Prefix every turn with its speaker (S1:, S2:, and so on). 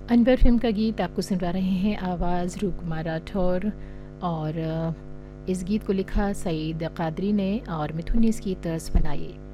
S1: Anwar film का गीत आपको सुनवा रहे हैं, आवाज़ रूपकुमार राठौर। और इस गीत को लिखा सईद कादरी ने और मिथुन ने इसकी तर्ज बनाई।